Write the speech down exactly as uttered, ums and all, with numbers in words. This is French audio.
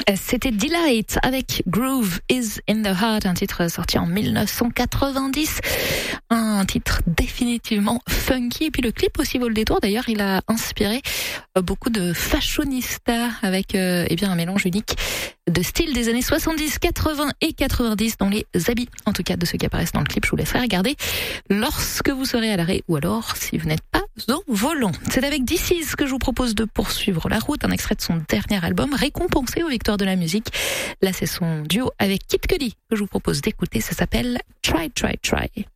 C'était Delight avec Groove is in the Heart, un titre sorti en dix-neuf cent quatre-vingt-dix, un titre définitivement funky. Et puis le clip aussi vaut le détour. D'ailleurs, il a inspiré beaucoup de fashionistas avec euh, eh bien un mélange unique de styles des années soixante-dix, quatre-vingts et quatre-vingt-dix dans les habits, en tout cas de ceux qui apparaissent dans le clip. Je vous laisserai regarder lorsque vous serez à l'arrêt ou alors si vous n'êtes pas au volant. C'est avec This Is que je vous propose de poursuivre la route, un extrait de son dernier album récompensé aux victoires de la musique. Là, c'est son duo avec Kid Cudi que je vous propose d'écouter. Ça s'appelle Try, Try, Try.